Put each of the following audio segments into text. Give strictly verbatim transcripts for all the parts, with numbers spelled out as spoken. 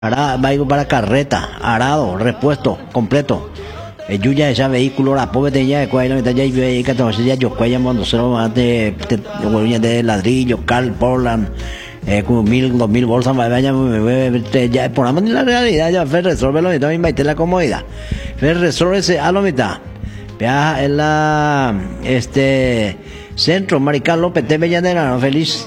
Arada, va para carreta, arado, repuesto, completo. El yuya ese vehículo, la pobre de ya, cuál no ya y que entonces ya yo cuál cuando se lo más de de de ladrillo, Carl Portland, eh, como mil, dos mil bolsas, vaya, ya por la la realidad ya Fer resuelve lo y también va la comodidad. Fer resuelve ese a lo mitad. Vea en la este centro Marical López de Bellanera, feliz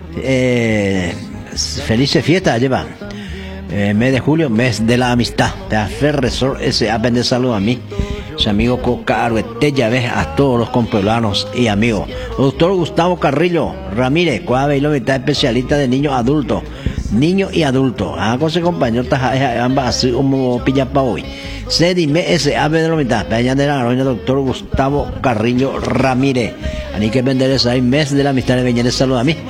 eh, felices fiestas lleva. Eh, mes de julio, mes de la amistad. Ferresor ese aprende saludo a mí, su amigo Cocaro, ya ves a todos los compueblanos y amigos. Doctor Gustavo Carrillo Ramírez, cuadra y lo está especialista de niños adultos, niños y adultos. Ah, con ese compañero ambas así como pilla pa hoy. Se dime ese ave de la mitad. Peña de la Roña, doctor Gustavo Carrillo Ramírez. Ani que vender ese mes de la amistad de Beña de saludo a mí.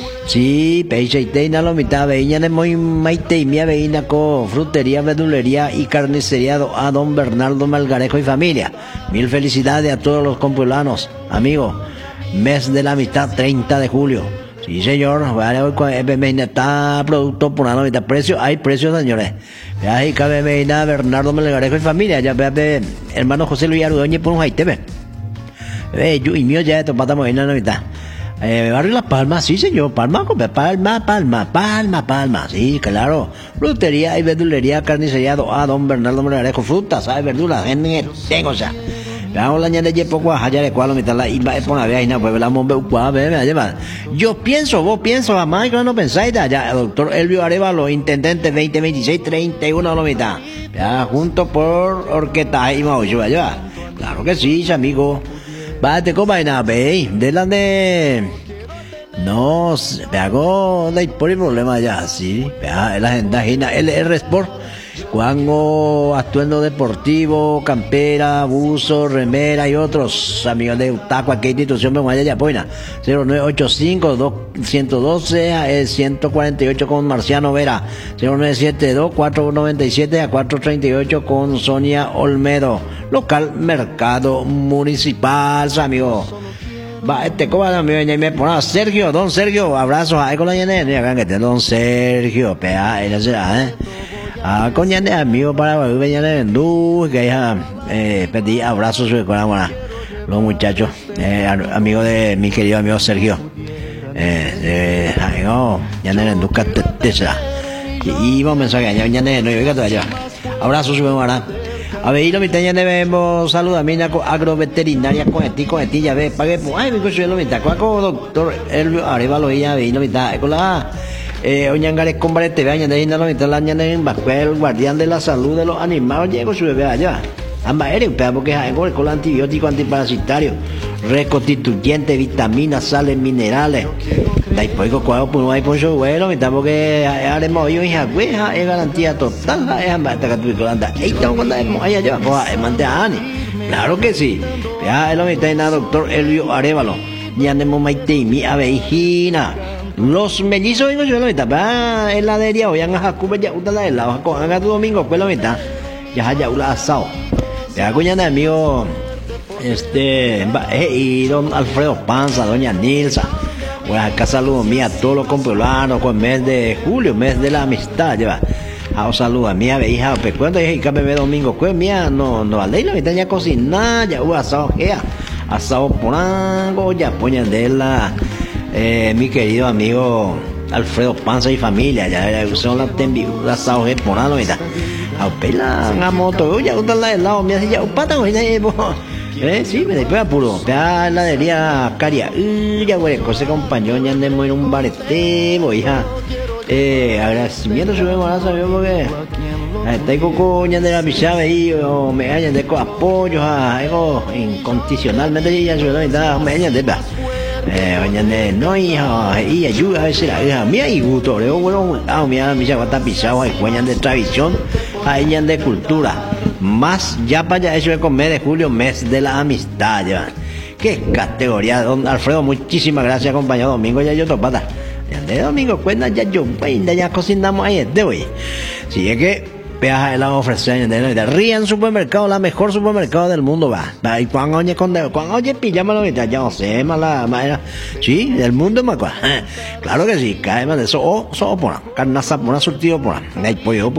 Sí, peixe y teina lo mitad veía de muy maite y mía veína con frutería, verdulería y carnicería a don Bernardo Malgarejo y familia. Mil felicidades a todos los compueblanos, amigos. Mes de la amistad, treinta de julio. Sí, señor, vale, está producto por una mitad. Precio, hay precios, señores. Ahí cabe veína Bernardo Malgarejo y familia. Ya ve, hermano José Luis Arudoñe por un jaitebe. Eh, yo y mío ya esto patamos en la mitad. Eh, barrio Las Palmas, sí señor, Palma, Palma, Palma, Palma, Palma, sí, claro. Frutería y verdulería, carnicería, a don Bernardo Morerejo, frutas, ¿sabes? Verduras, gente, tengo, o sea. Vamos la ñande de poco a hallar de cuál mitad la iba a poner ahí, no, pues la mombe upa, me lleva. Yo pienso, vos pienso, jamás, que no pensáis, ya, doctor Elvio Arevalo, intendente veinte veintiséis treinta y uno a la mitad. Ya, junto por Orqueta y Mauricio, ya. Claro que sí, amigo. Bate con vaina, ve, de la de... No, me hago de por el problema ya, sí. Vea, la agenda L R Sport. Cuango, atuendo deportivo, campera, buzo, remera y otros amigos de Utaco, aquí institución me vaya ya, poina. cero nueve ocho cinco, dos uno dos, ciento cuarenta y ocho con Marciano Vera. cero nueve siete dos, cuatro nueve siete a cuatro treinta y ocho con Sonia Olmedo. Local Mercado Municipal, amigo. Va, este cobra mi y me pone Sergio, don Sergio, abrazos ahí con la ñene, acá que te don Sergio, pea, ella será, eh. Ah, con ñene amigo para venir de Vendú, que ya eh, pedí abrazos su corazón a los muchachos, eh, amigo de mi querido amigo Sergio. Eh, eh, no, ñene de Vendú, que será. Y vamos a mensaje, ñene, no, yo que todavía. Abrazos su corazón. A ver, y lo mitad ya debemos saludar a mi agroveterinaria con ti, con ti, ya ve, pague, ay, mi coche lo mitad, con doctor Elvio Arevalo, ya ve, y lo mitad, con la, eh, oñangare con barete, vean, ya de lo mitad, la ñana en el guardián de la salud de los animales, llego su bebé allá. Ambas eres, porque hay con antibiótico, antiparasitario, reconstituyente, vitaminas, sales, minerales. Después cuando pues hay por su vuelo, me estamos que haremos yo hija, güeja, es garantía total, es ambata que tú anda. Ey, estamos cuando hemos allá yo, pues manteani. Claro que sí. Ya lo mitad na doctor Elvio Arevalo. Ya andemos maite mi abejina. Los mellizos vengo yo la mitad, va heladería hoy han a Jacuba ya uta la helado, haga tu domingo pues la mitad. Ya haya una asado. Ya cuñana amigo este y don Alfredo Panza, doña Nilsa. Pues acá saludo mía a todos los compueblanos con el mes de julio, mes de la amistad, lleva. A saludo a mía, hija, pues cuando dije que me domingo, pues mía, no, no, al la mitad ya cocinar, ya hubo asado, ya, asado por algo, ya poñan de la, eh, mi querido amigo Alfredo Panza y familia, ya, son las tembiuras, asado, por algo, mitad. A pela, a moto, ya, uta la helado, mía, ya, upata, ya, Eh, sí, me después apuro. Ya la heladería Caria. Uh, ya güey, cosa compañero, ya andemos en un barete, voy a. Eh, agradecimiento se me va a saber porque. Está coco, ya de la pisada ahí, o me hayan de apoyo a algo incondicionalmente, ya se me da, me hayan de. Eh, oye, no, hija, y ayuda a veces la hija mía y gusto, le digo, bueno, ah, mira, mi chava está pisado, hay cueñan de tradición, hay de cultura. Más ya para allá, eso es con mes de julio, mes de la amistad, ya. Qué categoría, don Alfredo, muchísimas gracias, compañero Domingo, ya yo topata. Ya de Domingo, cuenta ya yo, ya cocinamos ahí de hoy. Si es que peaja la ofrece de Rían supermercado, la mejor supermercado del mundo va. Va y cuando oye con cuando oye pillamos la mitad ya o sea, mala manera. Sí, del mundo más claro que sí, cae más de eso o so por carnaza por surtido por ahí pollo